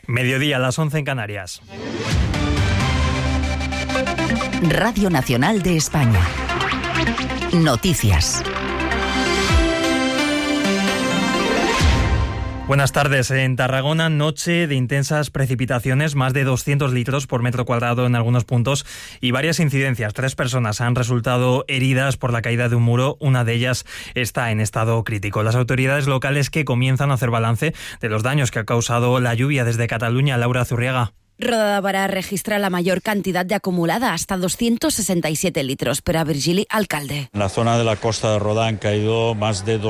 Mediodía, a las 11 en Canarias. Radio Nacional de España. Noticias. Buenas tardes. En Tarragona, noche de intensas precipitaciones, más de 200 litros por metro cuadrado en algunos puntos y varias incidencias. 3 personas han resultado heridas por la caída de un muro. Una de ellas está en estado crítico. Las autoridades locales que comienzan a hacer balance de los daños que ha causado la lluvia desde Cataluña. Laura Zurriaga. Rodadavara registra la mayor cantidad de acumulada, hasta 267 litros. Pero a Virgili, alcalde. En la zona de la costa de Rodá han caído más de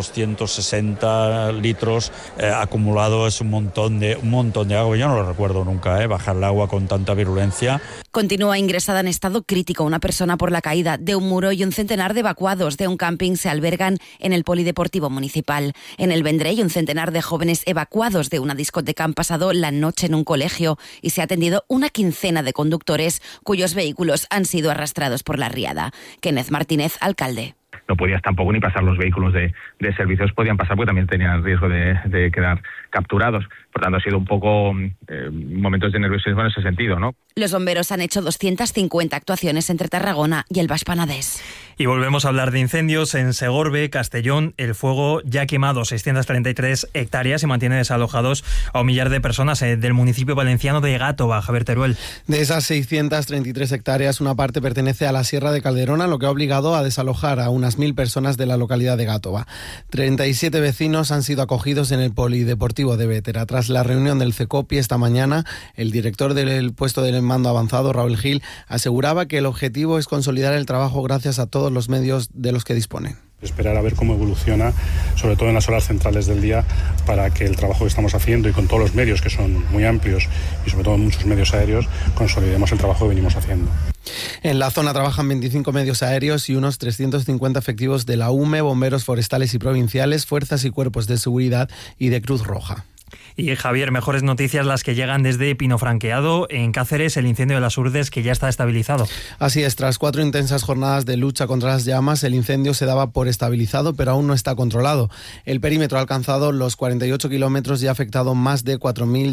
260 litros acumulado. Es un montón de agua. Yo no lo recuerdo nunca, bajar el agua con tanta virulencia. Continúa ingresada en estado crítico una persona por la caída de un muro y un centenar de evacuados de un camping se albergan en el polideportivo municipal. En el Vendrell, un centenar de jóvenes evacuados de una discoteca han pasado la noche en un colegio y se ha atendido una quincena de conductores cuyos vehículos han sido arrastrados por la riada. Kenneth Martínez, alcalde. No podías tampoco ni pasar los vehículos de servicios, podían pasar porque también tenían riesgo de quedar capturados. Por tanto, ha sido un poco momentos de nerviosismo en ese sentido, ¿no? Los bomberos han hecho 250 actuaciones entre Tarragona y el Baix Penedès. Y volvemos a hablar de incendios. En Segorbe, Castellón, el fuego ya ha quemado 633 hectáreas y mantiene desalojados a un millar de personas del municipio valenciano de Gàtova. Javier Teruel. De esas 633 hectáreas, una parte pertenece a la Sierra de Calderona, lo que ha obligado a desalojar a unas 1.000 personas de la localidad de Gàtova. 37 vecinos han sido acogidos en el polideportivo de Bétera. Tras la reunión del CECOPI esta mañana, el director del puesto del mando avanzado, Raúl Gil, aseguraba que el objetivo es consolidar el trabajo gracias a todos los medios de los que disponen. Esperar a ver cómo evoluciona, sobre todo en las horas centrales del día, para que el trabajo que estamos haciendo y con todos los medios, que son muy amplios, y sobre todo muchos medios aéreos, consolidemos el trabajo que venimos haciendo. En la zona trabajan 25 medios aéreos y unos 350 efectivos de la UME, bomberos forestales y provinciales, fuerzas y cuerpos de seguridad y de Cruz Roja. Y Javier, mejores noticias las que llegan desde Pinofranqueado, en Cáceres, el incendio de las Urdes que ya está estabilizado. Así es, tras 4 intensas jornadas de lucha contra las llamas, el incendio se daba por estabilizado, pero aún no está controlado. El perímetro ha alcanzado los 48 kilómetros y ha afectado más de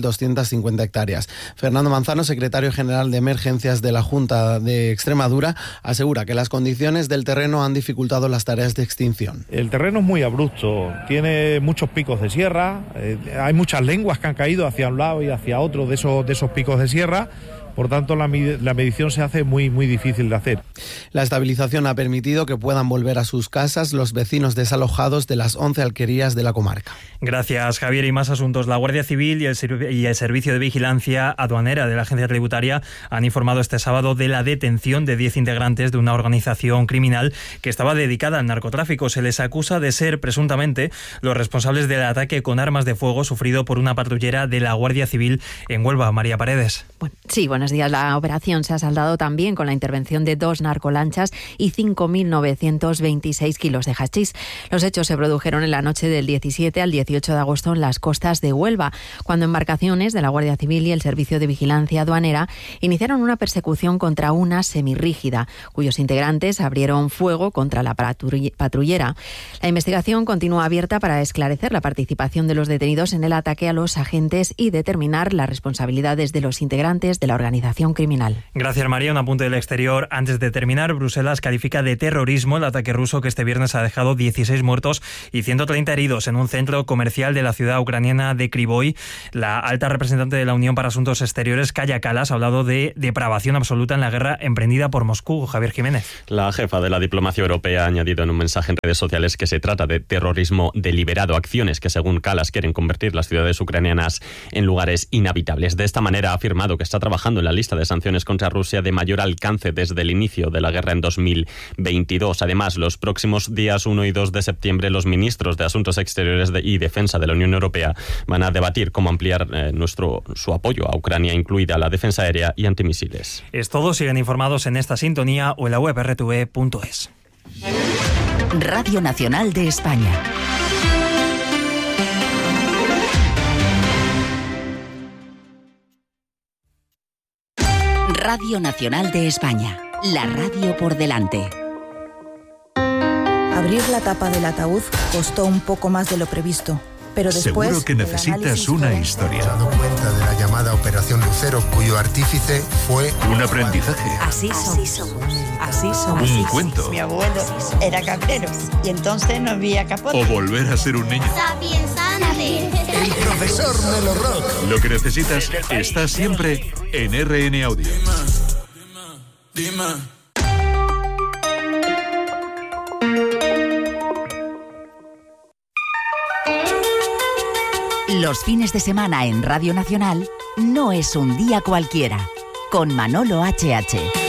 4.250 hectáreas. Fernando Manzano, secretario general de Emergencias de la Junta de Extremadura, asegura que las condiciones del terreno han dificultado las tareas de extinción. El terreno es muy abrupto, tiene muchos picos de sierra, hay muchas lenguas que han caído hacia un lado y hacia otro de esos picos de sierra. Por tanto, la medición se hace muy difícil de hacer. La estabilización ha permitido que puedan volver a sus casas los vecinos desalojados de las 11 alquerías de la comarca. Gracias, Javier. Y más asuntos. La Guardia Civil y el Servicio de Vigilancia Aduanera de la Agencia Tributaria han informado este sábado de la detención de 10 integrantes de una organización criminal que estaba dedicada al narcotráfico. Se les acusa de ser presuntamente los responsables del ataque con armas de fuego sufrido por una patrullera de la Guardia Civil en Huelva. María Paredes. Buenos días. La operación se ha saldado también con la intervención de 2 narcolanchas y 5.926 kilos de hachís. Los hechos se produjeron en la noche del 17 al 18 de agosto en las costas de Huelva, cuando embarcaciones de la Guardia Civil y el Servicio de Vigilancia Aduanera iniciaron una persecución contra una semirrígida, cuyos integrantes abrieron fuego contra la patrullera. La investigación continúa abierta para esclarecer la participación de los detenidos en el ataque a los agentes y determinar las responsabilidades de los integrantes de la organización criminal. Gracias, María. Un apunte del exterior. Antes de terminar, Bruselas califica de terrorismo el ataque ruso que este viernes ha dejado 16 muertos y 130 heridos en un centro comercial de la ciudad ucraniana de Kryvyi. La alta representante de la Unión para Asuntos Exteriores, Kaja Kallas, ha hablado de depravación absoluta en la guerra emprendida por Moscú. Javier Jiménez. La jefa de la diplomacia europea ha añadido en un mensaje en redes sociales que se trata de terrorismo deliberado, acciones que según Kallas quieren convertir las ciudades ucranianas en lugares inhabitables. De esta manera ha afirmado que está trabajando en la lista de sanciones contra Rusia de mayor alcance desde el inicio de la guerra en 2022. Además, los próximos días 1 y 2 de septiembre, los ministros de Asuntos Exteriores y Defensa de la Unión Europea van a debatir cómo ampliar su apoyo a Ucrania, incluida la defensa aérea y antimisiles. Es todo. Siguen informados en esta sintonía o en la web rtve.es. Radio Nacional de España. Radio Nacional de España, la radio por delante. Abrir la tapa del ataúd costó un poco más de lo previsto. pero después... Seguro que necesitas una historia. Dado cuenta de la llamada Operación Lucero, cuyo artífice fue... Un aprendizaje. Así somos. Un cuento. Mi abuelo era cabrero y entonces no había capote. O volver a ser un niño. El profesor Melo Rock. Lo que necesitas está siempre en RN Audio. Dime. Los fines de semana en Radio Nacional no es un día cualquiera, con Manolo HH.